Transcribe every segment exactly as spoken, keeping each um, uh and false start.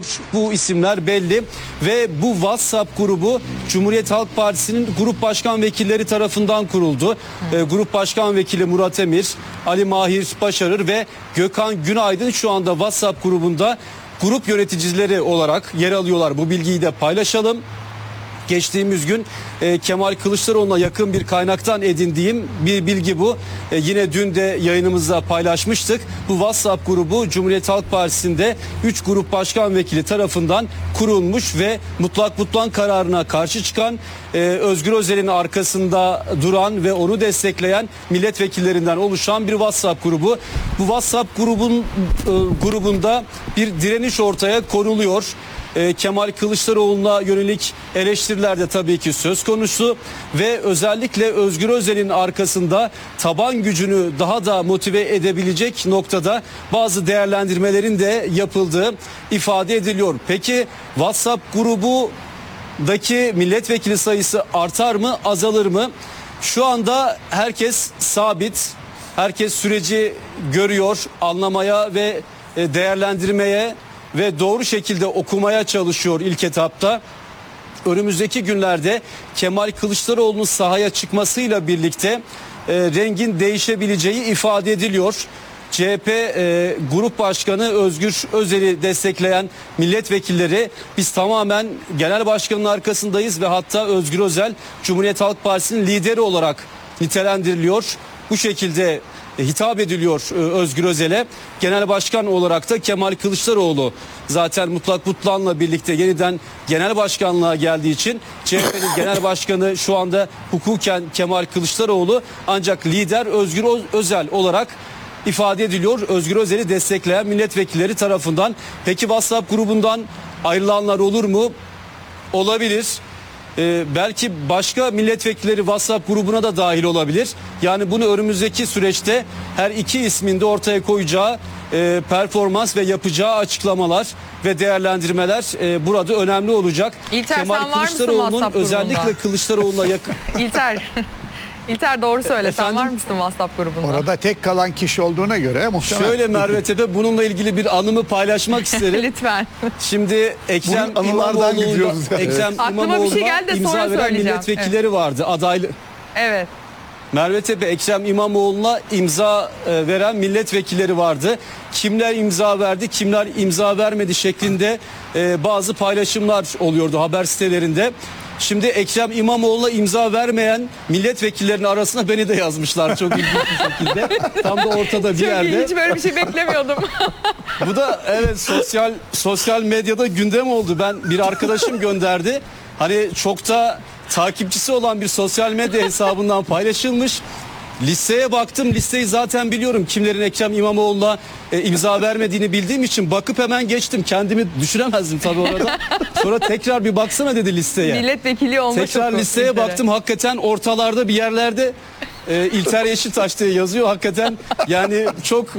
Bu isimler belli ve bu WhatsApp grubu Cumhuriyet Halk Partisi'nin grup başkan vekilleri tarafından kuruldu. E, grup başkan vekili Murat Emir, Ali Mahir Başarır ve Gökhan Günaydın şu anda WhatsApp grubunda grup yöneticileri olarak yer alıyorlar. Bu bilgiyi de paylaşalım. Geçtiğimiz gün e, Kemal Kılıçdaroğlu'na yakın bir kaynaktan edindiğim bir bilgi bu. E, yine dün de yayınımızda paylaşmıştık. Bu WhatsApp grubu Cumhuriyet Halk Partisi'nde üç grup başkan vekili tarafından kurulmuş ve mutlak butlan kararına karşı çıkan, e, Özgür Özel'in arkasında duran ve onu destekleyen milletvekillerinden oluşan bir WhatsApp grubu. Bu WhatsApp grubun e, grubunda bir direniş ortaya konuluyor. Kemal Kılıçdaroğlu'na yönelik eleştiriler de tabii ki söz konusu ve özellikle Özgür Özel'in arkasında taban gücünü daha da motive edebilecek noktada bazı değerlendirmelerin de yapıldığı ifade ediliyor. Peki WhatsApp grubundaki milletvekili sayısı artar mı, azalır mı? Şu anda herkes sabit, herkes süreci görüyor, anlamaya ve değerlendirmeye ve doğru şekilde okumaya çalışıyor ilk etapta. Önümüzdeki günlerde Kemal Kılıçdaroğlu'nun sahaya çıkmasıyla birlikte e, rengin değişebileceği ifade ediliyor. C H P e, Grup Başkanı Özgür Özel'i destekleyen milletvekilleri biz tamamen genel başkanın arkasındayız ve hatta Özgür Özel Cumhuriyet Halk Partisi'nin lideri olarak nitelendiriliyor. Bu şekilde hitap ediliyor Özgür Özel'e. Genel başkan olarak da Kemal Kılıçdaroğlu zaten mutlak butlanla birlikte yeniden genel başkanlığa geldiği için C H P'nin genel başkanı şu anda hukuken Kemal Kılıçdaroğlu, ancak lider Özgür Özel olarak ifade ediliyor Özgür Özel'i destekleyen milletvekilleri tarafından. Peki WhatsApp grubundan ayrılanlar olur mu? Olabilir. Ee, belki başka milletvekilleri WhatsApp grubuna da dahil olabilir. Yani bunu önümüzdeki süreçte her iki ismin de ortaya koyacağı e, performans ve yapacağı açıklamalar ve değerlendirmeler e, burada önemli olacak. İlter, Kemal Kılıçdaroğlu'nun özellikle Kılıçdaroğlu'na yakın. İlter. İlter doğru söyle. Efendim? Sen var mısın WhatsApp grubunda? Orada tek kalan kişi olduğuna göre muhtemelen. Şöyle Merve Tepe, bununla ilgili bir anımı paylaşmak isterim. Lütfen. Şimdi Ekrem Bunun anılardan İmamoğlu'na gidiyoruz yani. Ekrem Aklıma bir şey İmamoğlu'na geldi de imza sonra veren söyleyeceğim. milletvekilleri vardı. Adaylı Evet. Merve Tepe, Ekrem İmamoğlu'na imza e, veren milletvekilleri vardı. Kimler imza verdi, kimler imza vermedi şeklinde e, bazı paylaşımlar oluyordu haber sitelerinde. Şimdi Ekrem İmamoğlu'na imza vermeyen milletvekillerinin arasına beni de yazmışlar çok ilginç bir şekilde. Tam da ortada bir Çok yerde. iyi, hiç böyle bir şey beklemiyordum. Bu da evet sosyal sosyal medyada gündem oldu. Ben bir arkadaşım gönderdi. Hani çok da takipçisi olan bir sosyal medya hesabından paylaşılmış. Listeye baktım. Listeyi zaten biliyorum. Kimlerin Ekrem İmamoğlu'na e, imza vermediğini bildiğim için bakıp hemen geçtim. Kendimi düşüremezdim tabii orada. Sonra tekrar bir baksana dedi listeye. Milletvekili olma Tekrar çok listeye İlter'e. baktım. Hakikaten ortalarda bir yerlerde e, İlter Yeşiltaş diye yazıyor. Hakikaten yani çok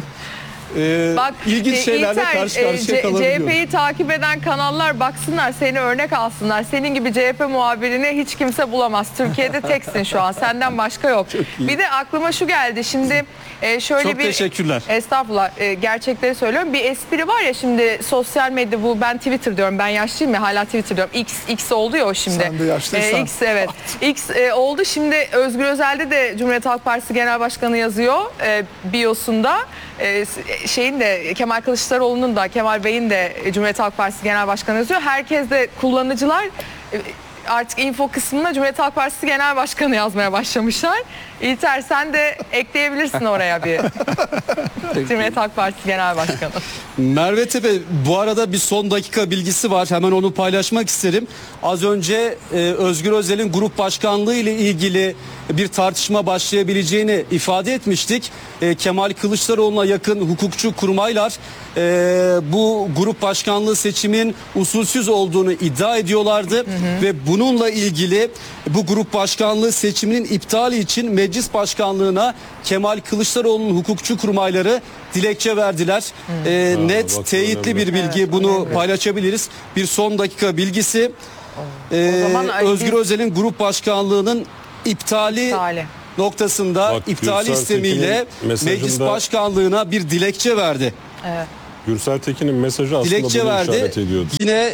e, Bak, ilginç e, şeylerle İlter, karşı e, karşıya C- kalabiliyorum. C H P'yi takip eden kanallar baksınlar, seni örnek alsınlar. Senin gibi C H P muhabirini hiç kimse bulamaz. Türkiye'de teksin şu an. Senden başka yok. Bir de aklıma şu geldi. Şimdi e, şöyle Çok bir... teşekkürler. Estağfurullah. E, gerçekleri söylüyorum. Bir espri var ya şimdi sosyal medya, bu ben Twitter diyorum. Ben yaşlıyım ya, hala Twitter diyorum. X, X oldu ya o şimdi. Sen de yaşlıysan. E, X evet. X e, oldu. Şimdi Özgür Özel'de de Cumhuriyet Halk Partisi Genel Başkanı yazıyor. E, biosunda. E, şeyin de Kemal Kılıçdaroğlu'nun da Kemal Bey'in de Cumhuriyet Halk Partisi Genel Başkanı yazıyor. Herkes de kullanıcılar e, artık info kısmına Cumhuriyet Halk Partisi Genel Başkanı yazmaya başlamışlar. İlter sen de ekleyebilirsin oraya bir Cumhuriyet Halk Partisi Genel Başkanı. Merve Tepe, bu arada bir son dakika bilgisi var. Hemen onu paylaşmak isterim. Az önce e, Özgür Özel'in grup başkanlığı ile ilgili bir tartışma başlayabileceğini ifade etmiştik. E, Kemal Kılıçdaroğlu'na yakın hukukçu kurmaylar e, bu grup başkanlığı seçimin usulsüz olduğunu iddia ediyorlardı. Hı hı. Ve bununla ilgili bu grup başkanlığı seçiminin iptali için meclis başkanlığına Kemal Kılıçdaroğlu'nun hukukçu kurmayları dilekçe verdiler. E, Aa, net bak, teyitli önemli. bir bilgi, Evet, bunu önemli. paylaşabiliriz. Bir son dakika bilgisi. E, O zaman Özgür biz- Özel'in grup başkanlığının iptali, İptali. noktasında Bak, iptali Gülsar istemiyle Tekin'in mesajında- meclis başkanlığına bir dilekçe verdi. Evet. Gürsel Tekin'in mesajı aslında dilekçe bunu verdi. işaret ediyordu. Yine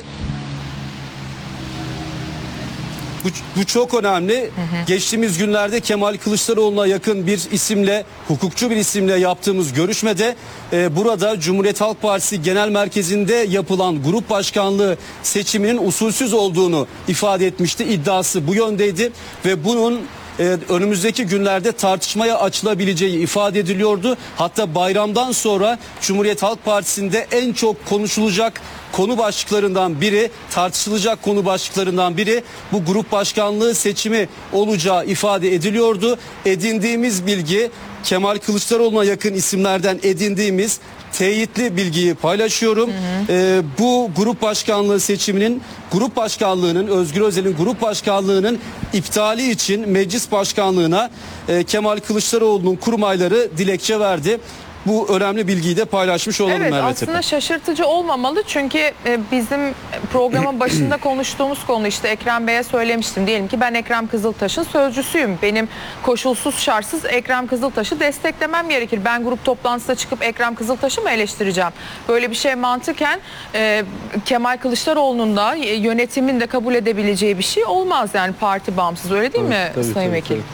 bu, bu çok önemli. Hı hı. Geçtiğimiz günlerde Kemal Kılıçdaroğlu'na yakın bir isimle, hukukçu bir isimle yaptığımız görüşmede e, burada Cumhuriyet Halk Partisi Genel Merkezi'nde yapılan grup başkanlığı seçiminin usulsüz olduğunu ifade etmişti. İddiası bu yöndeydi ve bunun Ee, önümüzdeki günlerde tartışmaya açılabileceği ifade ediliyordu. Hatta bayramdan sonra Cumhuriyet Halk Partisi'nde en çok konuşulacak konu başlıklarından biri, tartışılacak konu başlıklarından biri bu grup başkanlığı seçimi olacağı ifade ediliyordu. Edindiğimiz bilgi, Kemal Kılıçdaroğlu'na yakın isimlerden edindiğimiz teyitli bilgiyi paylaşıyorum. Hı hı. Ee, bu grup başkanlığı seçiminin, grup başkanlığının, Özgür Özel'in grup başkanlığının iptali için meclis başkanlığına e, Kemal Kılıçdaroğlu'nun kurmayları dilekçe verdi. Bu önemli bilgiyi de paylaşmış olalım Evet, Merve aslında Tepe. şaşırtıcı olmamalı çünkü e, bizim programın başında konuştuğumuz konu, işte Ekrem Bey'e söylemiştim. Diyelim ki ben Ekrem Kızıltaş'ın sözcüsüyüm. Benim koşulsuz şartsız Ekrem Kızıltaş'ı desteklemem gerekir. Ben grup toplantısına çıkıp Ekrem Kızıltaş'ı mı eleştireceğim? Böyle bir şey mantıken e, Kemal Kılıçdaroğlu'nun da e, yönetimin de kabul edebileceği bir şey olmaz, yani parti bağımsız, öyle değil mi Tabii, Sayın tabii, Vekil? tabii.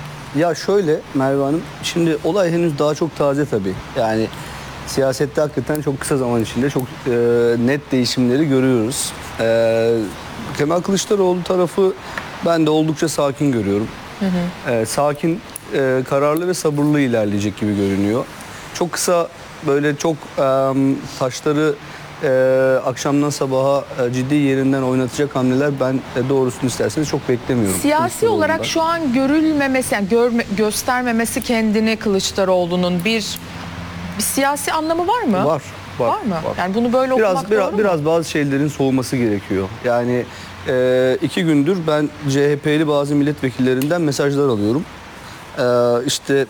Ya şöyle Merve Hanım, şimdi olay henüz daha çok taze tabii. Yani siyasette hakikaten çok kısa zaman içinde çok e, net değişimleri görüyoruz. E, Kemal Kılıçdaroğlu tarafı ben de oldukça sakin görüyorum. Hı hı. E, sakin, e, kararlı ve sabırlı ilerleyecek gibi görünüyor. Çok kısa böyle çok e, taşları e, akşamdan sabaha e, ciddi yerinden oynatacak hamleler ben e, doğrusunu isterseniz çok beklemiyorum. Siyasi olarak şu an görülmemesi, yani görme, göstermemesi kendini Kılıçdaroğlu'nun bir, bir siyasi anlamı var mı? Var. Var, Var mı? var. Yani bunu böyle biraz, okumak biraz, doğru biraz mu? bazı şeylerin soğuması gerekiyor. Yani e, iki gündür ben C H P'li bazı milletvekillerinden mesajlar alıyorum. E, işte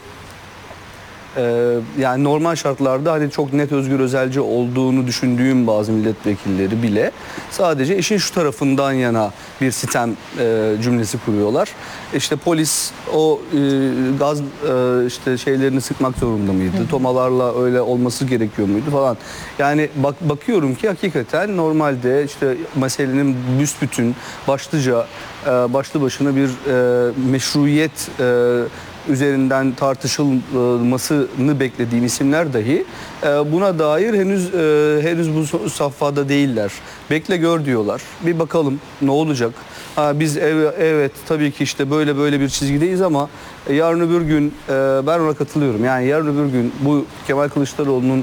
e, yani normal şartlarda hani çok net Özgür Özelci olduğunu düşündüğüm bazı milletvekilleri bile sadece işin şu tarafından yana bir sitem e, cümlesi kuruyorlar. İşte polis o e, gaz e, işte şeylerini sıkmak zorunda mıydı? Hı hı. Tomalarla öyle olması gerekiyor muydu falan. Yani bak bakıyorum ki hakikaten normalde işte meselenin büsbütün başlıca e, başlı başına bir e, meşruiyet e, üzerinden tartışılmasını beklediğim isimler dahi buna dair henüz henüz bu safhada değiller. Bekle gör diyorlar. Bir bakalım ne olacak. Ha, biz ev, evet tabii ki işte böyle böyle bir çizgideyiz ama yarın öbür gün ben ona katılıyorum. Yani yarın öbür gün bu Kemal Kılıçdaroğlu'nun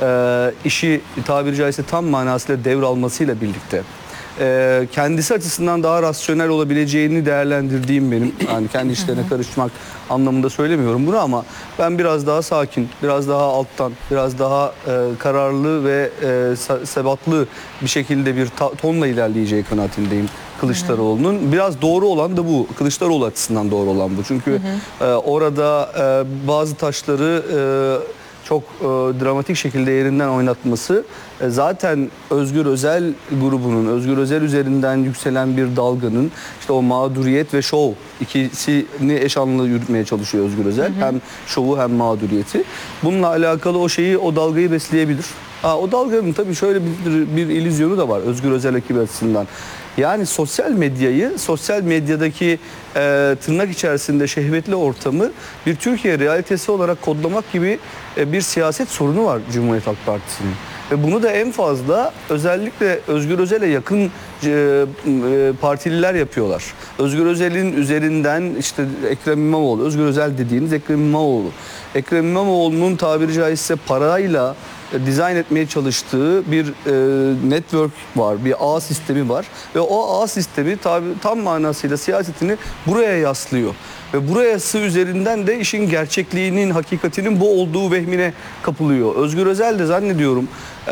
işi tabiri caizse tam manasıyla devralmasıyla birlikte Ee, kendisi açısından daha rasyonel olabileceğini değerlendirdiğim benim, yani kendi işlerine karışmak anlamında söylemiyorum bunu, ama ben biraz daha sakin, biraz daha alttan, biraz daha e, kararlı ve e, sebatlı bir şekilde bir ta- tonla ilerleyeceği kanaatindeyim Kılıçdaroğlu'nun. Biraz doğru olan da bu. Kılıçdaroğlu açısından doğru olan bu. Çünkü hı hı. E, orada e, bazı taşları e, çok e, dramatik şekilde yerinden oynatması e, zaten Özgür Özel grubunun, Özgür Özel üzerinden yükselen bir dalganın işte o mağduriyet ve şov ikisini eş anlı yürütmeye çalışıyor Özgür Özel. Hı hı. Hem şovu hem mağduriyeti. Bununla alakalı o şeyi, o dalgayı besleyebilir. Ha, o dalganın tabii şöyle bir, bir illüzyonu da var Özgür Özel ekibi açısından. Yani sosyal medyayı, sosyal medyadaki e, tırnak içerisinde şehvetli ortamı bir Türkiye realitesi olarak kodlamak gibi e, bir siyaset sorunu var Cumhuriyet Halk Partisi'nin. Ve bunu da en fazla özellikle Özgür Özel'e yakın e, e, partililer yapıyorlar. Özgür Özel'in üzerinden işte Ekrem İmamoğlu, Özgür Özel dediğiniz Ekrem İmamoğlu. Ekrem İmamoğlu'nun tabiri caizse parayla dizayn etmeye çalıştığı bir e, network var, bir ağ sistemi var ve o ağ sistemi tabi, tam manasıyla siyasetini buraya yaslıyor. Ve burası üzerinden de işin gerçekliğinin, hakikatinin bu olduğu vehmine kapılıyor. Özgür Özel de zannediyorum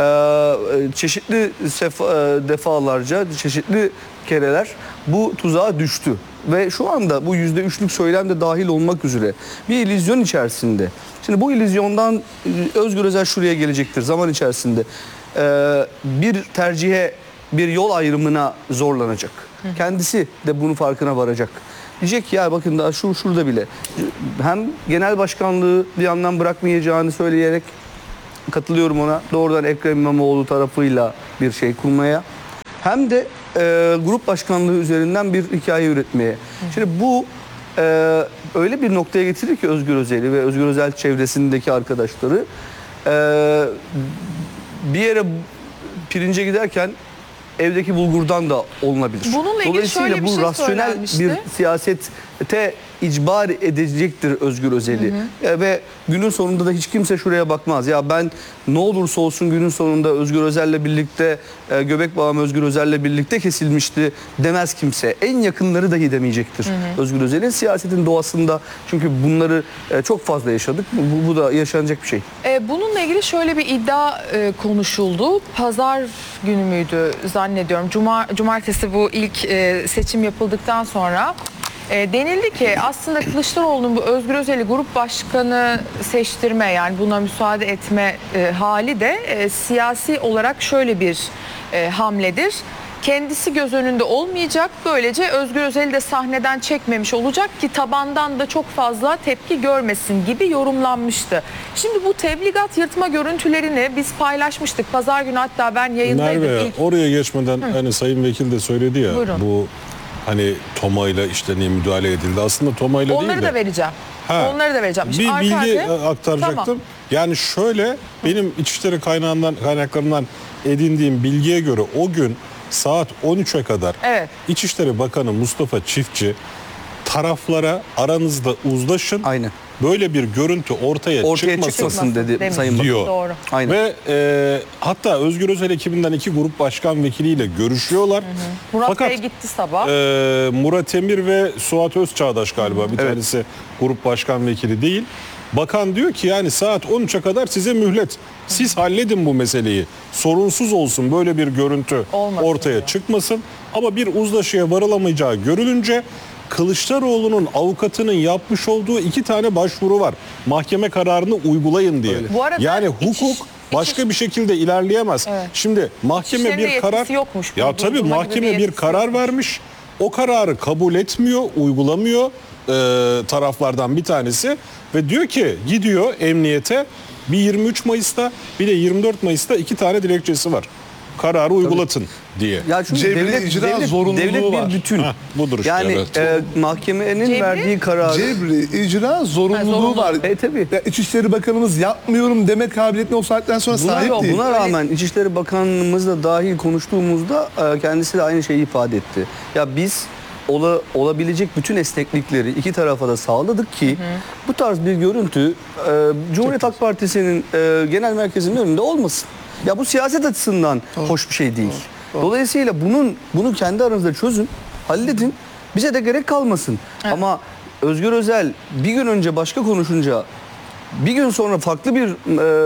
e, çeşitli sefa, e, defalarca, çeşitli kereler bu tuzağa düştü. Ve şu anda bu yüzde üçlük söylem de dahil olmak üzere bir illüzyon içerisinde. Şimdi bu illüzyondan Özgür Özel şuraya gelecektir zaman içerisinde. Ee, bir tercihe, bir yol ayrımına zorlanacak. Hı. Kendisi de bunun farkına varacak. Diyecek ki ya bakın daha şu şurada bile hem genel başkanlığı bir yandan bırakmayacağını söyleyerek katılıyorum ona. Doğrudan Ekrem İmamoğlu tarafıyla bir şey kurmaya. Hem de e, grup başkanlığı üzerinden bir hikaye üretmeye. Şimdi bu e, öyle bir noktaya getirir ki Özgür Özel'i ve Özgür Özel çevresindeki arkadaşları e, bir yere pirince giderken evdeki bulgurdan da olunabilir. Bununla ilgili Dolayısıyla şöyle bir bu şey rasyonel söylenmişti. bir siyasete icbar edecektir Özgür Özel'i. Hı hı. E, ve günün sonunda da hiç kimse şuraya bakmaz. Ya ben ne olursa olsun günün sonunda Özgür Özel'le birlikte e, göbek bağım Özgür Özel'le birlikte kesilmişti demez kimse. En yakınları dahi demeyecektir. Hı hı. Özgür Özel'in siyasetin doğasında, çünkü bunları e, çok fazla yaşadık. Bu, bu da yaşanacak bir şey. E, bununla ilgili şöyle bir iddia e, konuşuldu. Pazar günü müydü zannediyorum. Cuma, cumartesi bu ilk e, seçim yapıldıktan sonra e, denildi ki aslında Kılıçdaroğlu'nun bu Özgür Özel'i grup başkanı seçtirme, yani buna müsaade etme e, hali de e, siyasi olarak şöyle bir e, hamledir. Kendisi göz önünde olmayacak. Böylece Özgür Özel'i de sahneden çekmemiş olacak ki tabandan da çok fazla tepki görmesin gibi yorumlanmıştı. Şimdi bu tebligat yırtma görüntülerini biz paylaşmıştık. Pazar günü hatta ben yayındaydım. Merve, İlk... oraya geçmeden Hı. hani Sayın Vekil de söyledi ya, Buyurun. bu hani Toma'yla işte niye müdahale edildi. Aslında Toma'yla değil de. Onları da vereceğim. Ha, Onları da vereceğim. Bir Şimdi bilgi arka- aktaracaktım. Tamam. Yani şöyle, benim İçişleri kaynağından kaynaklarından edindiğim bilgiye göre o gün saat on üçe kadar Evet. İçişleri Bakanı Mustafa Çiftçi taraflara aranızda uzlaşın. Aynen. Böyle bir görüntü ortaya, Ortaya çıkmasın, çıkmasın dedi demiş. Sayın Bakan. diyor. Doğru. Aynen. Ve e, hatta Özgür Özel ekibinden iki grup başkan vekiliyle görüşüyorlar. Murat Fakat Bey gitti sabah. e, Murat Emir ve Suat Özçağdaş galiba, bir Evet. tanesi grup başkan vekili değil. Bakan diyor ki yani saat on üçe kadar size mühlet. Siz halledin bu meseleyi. Sorunsuz olsun, böyle bir görüntü Olmasın ortaya diyor. çıkmasın. Ama bir uzlaşıya varılamayacağı görülünce Kılıçdaroğlu'nun avukatının yapmış olduğu iki tane başvuru var. Mahkeme kararını uygulayın diye. Bu arada Yani iç- hukuk başka iç- bir şekilde ilerleyemez. Evet. Şimdi mahkeme İçişlerinde bir karar yetkisi yokmuş. Ya Bunu tabii durdurma gibi mahkeme bir bir yetkisi karar yokmuş. vermiş. O kararı kabul etmiyor, uygulamıyor e, taraflardan bir tanesi ve diyor ki gidiyor emniyete, bir yirmi üç Mayıs'ta bir de yirmi dört Mayıs'ta iki tane dilekçesi var. Kararı uygulatın diye. Ya çünkü Cebri devlet, icra devlet, zorunluluğu devlet bir var. bütün. Heh, budur işte, yani evet. e, mahkemenin Cebri- verdiği kararı. Cebri icra zorunluluğu zorunlu. var. E, tabii. Ya, İçişleri Bakanımız yapmıyorum deme kabiliyetine o saatten sonra Buna, sahip değil. buna rağmen İçişleri Bakanlığımızla dahil konuştuğumuzda e, kendisi de aynı şeyi ifade etti. Ya biz ola, olabilecek bütün esneklikleri iki tarafa da sağladık ki hı hı. bu tarz bir görüntü e, Cumhuriyet Halk Partisi'nin e, genel merkezinin önünde olmasın. Ya bu siyaset açısından Doğru. hoş bir şey değil. Doğru. Dolayısıyla bunun bunu kendi aranızda çözün, halledin. Bize de gerek kalmasın. Evet. Ama Özgür Özel bir gün önce başka konuşunca, bir gün sonra farklı bir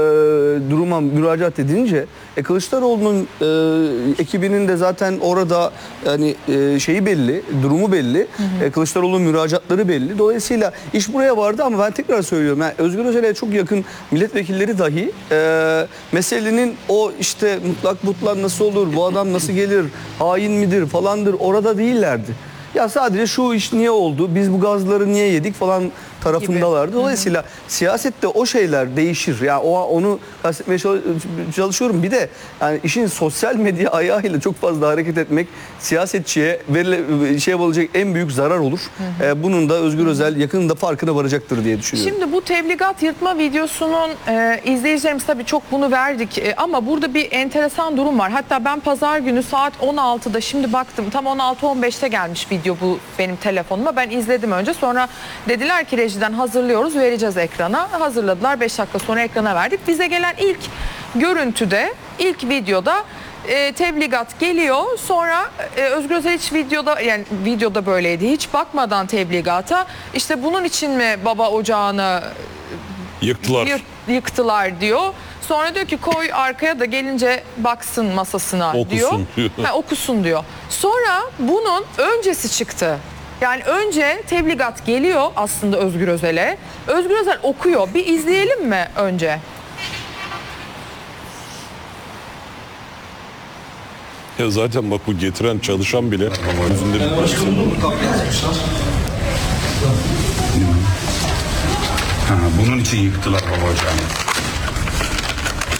e, duruma müracaat edince e, Kılıçdaroğlu'nun e, ekibinin de zaten orada yani e, şeyi belli, durumu belli. Hı hı. E, Kılıçdaroğlu'nun müracaatları belli. Dolayısıyla iş buraya vardı ama ben tekrar söylüyorum. Yani Özgür Özel'e çok yakın milletvekilleri dahi e, meselenin o işte mutlak mutlak nasıl olur, bu adam nasıl gelir, hain midir falandır orada değillerdi. Ya sadece şu iş niye oldu, biz bu gazları niye yedik falan tarafındalardı. Dolayısıyla hı hı. siyasette o şeyler değişir. Ya yani o onu kastetmeye çalışıyorum. Bir de yani işin sosyal medya ayağıyla çok fazla hareket etmek siyasetçiye verile, şey olacak en büyük zarar olur. Hı hı. Ee, bunun da Özgür Özel yakında farkına varacaktır diye düşünüyorum. Şimdi bu tebligat yırtma videosunun e, izleyicilerimiz tabii çok bunu verdik e, ama burada bir enteresan durum var. Hatta ben pazar günü saat on altıda şimdi baktım tam on altı on beşte gelmiş video bu benim telefonuma. Ben izledim önce, sonra dediler ki rejiden hazırlıyoruz, vereceğiz ekrana. Hazırladılar, beş dakika sonra ekrana verdik. Bize gelen ilk görüntüde, ilk videoda e, tebligat geliyor. Sonra e, Özgür Özel hiç videoda, yani videoda böyleydi, hiç bakmadan tebligata işte bunun için mi baba ocağını Yıktılar. yık, yıktılar diyor. Sonra diyor ki koy arkaya da gelince baksın masasına okusun diyor. diyor. Ha, okusun diyor. Sonra bunun öncesi çıktı. Yani önce tebligat geliyor aslında Özgür Özel'e. Özgür Özel okuyor. Bir izleyelim mi önce? Ya zaten bak bu getiren çalışan bile yüzünde bir başka. Ha, bunun için yıktılar baba ocağını.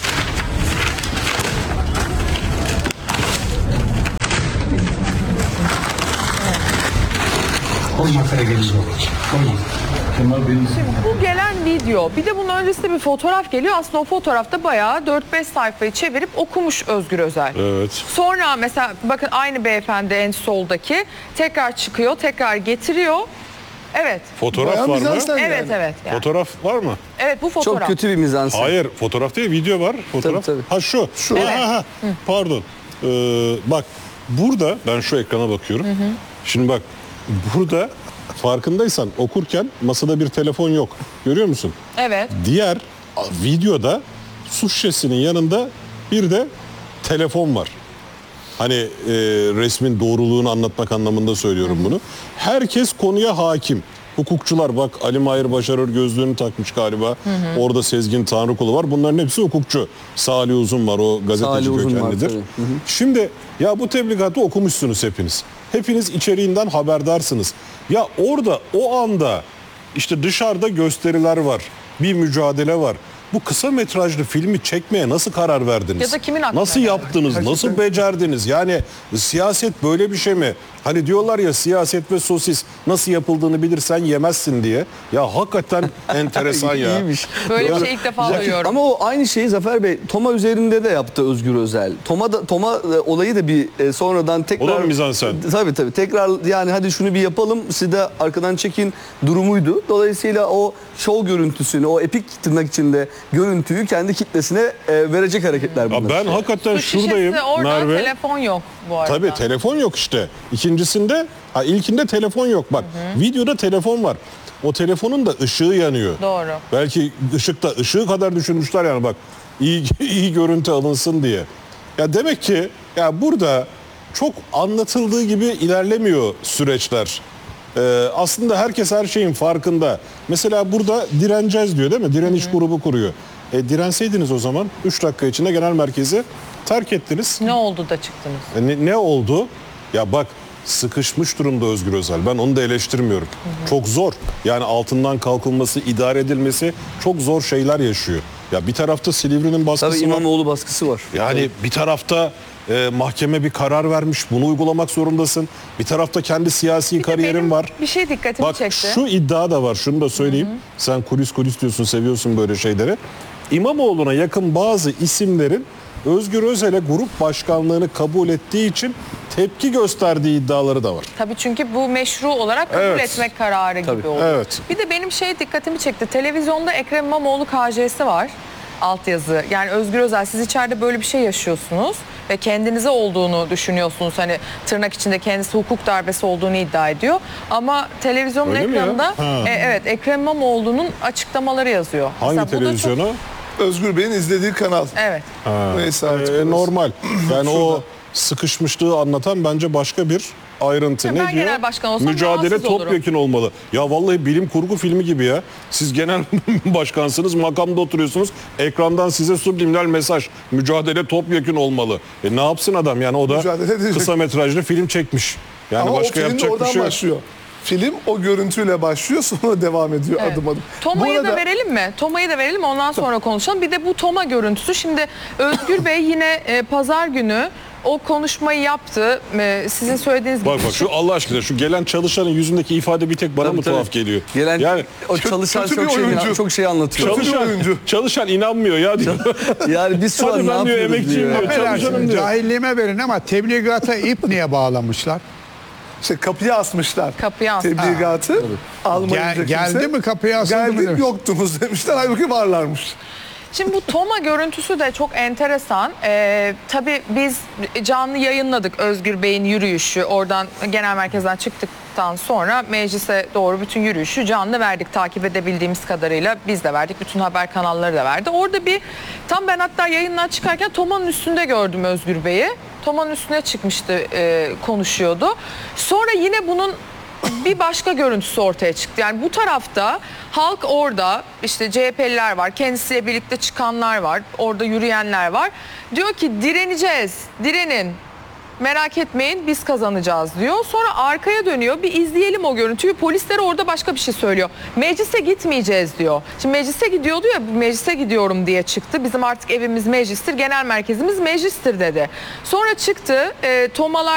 Olmasa geliriz olur. Olmaz. Kemal Bey'in Bu gelen video, bir de bunun öncesinde bir fotoğraf geliyor. Aslında o fotoğrafta bayağı dört beş sayfayı çevirip okumuş Özgür Özel. Evet. Sonra mesela bakın aynı beyefendi en soldaki tekrar çıkıyor, tekrar getiriyor. Evet. Fotoğraf Bayağı var mı? mizansen yani. Evet evet. Yani. Fotoğraf var mı? Evet bu Çok fotoğraf. kötü bir mizansen. Hayır, fotoğraf değil, video var. Fotoğraf. Tabii, tabii. Ha şu. Şu. Evet. Ha, ha. Pardon. Ee, bak burada ben şu ekrana bakıyorum. Şimdi bak burada farkındaysan okurken masada bir telefon yok. Görüyor musun? Evet. Diğer a, videoda su şişesinin yanında bir de telefon var. Hani e, resmin doğruluğunu anlatmak anlamında söylüyorum bunu. Herkes konuya hakim. Hukukçular bak Ali Mahir Başarır gözlüğünü takmış galiba. Orada Sezgin Tanrıkulu var. Bunların hepsi hukukçu. Salih Uzun var, o gazeteci Salih Uzun var, kökenlidir. tabii. Hı hı. Şimdi ya bu tebligatı okumuşsunuz hepiniz. Hepiniz içeriğinden haberdarsınız. Ya orada o anda işte dışarıda gösteriler var. Bir mücadele var. Bu kısa metrajlı filmi çekmeye nasıl karar verdiniz? Ya da kimin aklına Nasıl geldi? yaptınız? Nasıl becerdiniz? Yani siyaset böyle bir şey mi? Hani diyorlar ya siyaset ve sosis nasıl yapıldığını bilirsen yemezsin diye. Ya hakikaten enteresan ya. İyiymiş. Böyle bir şey ilk defa duyuyorum. Ama o aynı şeyi Zafer Bey Toma üzerinde de yaptı Özgür Özel. Toma da Toma e, olayı da bir e, sonradan tekrar O da mı mizansen? Tabii tabii. Tekrar yani hadi şunu bir yapalım. Siz de arkadan çekin durumuydu. Dolayısıyla o şov görüntüsünü, o epik tırnak içinde görüntüyü kendi kitlesine e, verecek hareketler bunlar. Ya ben hakikaten Su şuradayım şişesi orada, Merve. telefon yok bu arada. Tabii telefon yok işte. İkincisinde, ha ilkinde telefon yok. Bak videoda telefon var. O telefonun da ışığı yanıyor. Doğru. Belki ışıkta ışığı kadar düşünmüşler yani bak iyi iyi görüntü alınsın diye. Ya demek ki ya burada çok anlatıldığı gibi ilerlemiyor süreçler. Ee, aslında herkes her şeyin farkında. Mesela burada direneceğiz diyor değil mi? Direniş grubu kuruyor. E, direnseydiniz o zaman üç dakika içinde genel merkezi terk ettiniz. Ne oldu da çıktınız? E, ne, ne oldu? Ya bak sıkışmış durumda Özgür Özel. Ben onu da eleştirmiyorum. Çok zor. Yani altından kalkılması, idare edilmesi çok zor şeyler yaşıyor. Ya bir tarafta Silivri'nin baskısı Tabii var. İmamoğlu baskısı var. Yani bir tarafta e, mahkeme bir karar vermiş. Bunu uygulamak zorundasın. Bir tarafta kendi siyasi kariyerin Benim var. bir şey dikkatimi Bak çekti. şu iddia da var. Şunu da söyleyeyim. Sen kulis kulis diyorsun, seviyorsun böyle şeyleri. İmamoğlu'na yakın bazı isimlerin Özgür Özel'e grup başkanlığını kabul ettiği için tepki gösterdiği iddiaları da var. Tabii çünkü bu meşru olarak kabul Evet. etmek kararı Tabii. gibi oldu. Evet. Bir de benim şey dikkatimi çekti. Televizyonda Ekrem İmamoğlu K J'si var. Altyazı. Yani Özgür Özel siz içeride böyle bir şey yaşıyorsunuz ve kendinize olduğunu düşünüyorsunuz. Hani tırnak içinde kendisi hukuk darbesi olduğunu iddia ediyor. Ama televizyonun Öyle mi ya? ekranında Ha. e, evet Ekrem İmamoğlu'nun açıklamaları yazıyor. Hangi Mesela bu da çok- televizyonu? Özgür Bey'in izlediği kanal. Evet. Neyse artık Ee, orası. normal. Yani o Şurada. sıkışmışlığı anlatan bence başka bir ayrıntı. Ya Ne ben diyor? genel başkan olsam Mücadele rahatsız olurum. topyekun olmalı. Ya vallahi bilim kurgu filmi gibi ya. Siz genel başkansınız, makamda oturuyorsunuz. Ekrandan size subliminal mesaj. Mücadele topyekun olmalı. E ne yapsın adam? Yani o da Mücadele edecek. kısa metrajlı film çekmiş. Yani Ama o başka film de yapacak bir oradan şey yok. başlıyor. Film o görüntüyle başlıyor sonra devam ediyor Evet. adım adım. Toma'yı Bu arada- da verelim mi? Toma'yı da verelim ondan sonra konuşalım. Bir de bu Toma görüntüsü. Şimdi Özgür Bey yine e, pazar günü o konuşmayı yaptı. E, sizin söylediğiniz gibi. Bak bak şu Allah aşkına şu gelen çalışanın yüzündeki ifade bir tek bana Tabii, mı tabii. tuhaf geliyor? Gelen yani o çalışan kötü çok bir şey, oyuncu. çok şey anlatıyor. Kötü bir çalışan, oyuncu. çalışan inanmıyor ya diyor. Yani biz şu Hadi an ne ben diyor, yapıyoruz emekçiyim diyor. diyor. Çalışanım Affedersiniz diyor. cahilliğime verin ama tebligata ip niye bağlamışlar? İşte kapıya asmışlar. Kapıya asmışlar. Tebligatı almayınca Gel- geldi kimse, mi kapıya asıldı mı Geldik demiş. yoktunuz demişler. Halbuki varlarmış. Şimdi bu Toma görüntüsü de çok enteresan. Ee, tabii biz canlı yayınladık Özgür Bey'in yürüyüşü. Oradan genel merkezden çıktıktan sonra meclise doğru bütün yürüyüşü canlı verdik. Takip edebildiğimiz kadarıyla biz de verdik. Bütün haber kanalları da verdi. Orada bir tam ben hatta yayından çıkarken Toma'nın üstünde gördüm Özgür Bey'i. Toma'nın üstüne çıkmıştı, e, konuşuyordu. Sonra yine bunun bir başka görüntüsü ortaya çıktı. Yani bu tarafta halk orada, işte C H P'liler var, kendisiyle birlikte çıkanlar var, orada yürüyenler var. Diyor ki direneceğiz, direnin. Merak etmeyin biz kazanacağız diyor. Sonra arkaya dönüyor. Bir izleyelim o görüntüyü. Polisler orada başka bir şey söylüyor. Meclise gitmeyeceğiz diyor. Şimdi meclise gidiyordu ya, meclise gidiyorum diye çıktı. Bizim artık evimiz meclistir, genel merkezimiz meclistir dedi. Sonra çıktı. E, Tomalar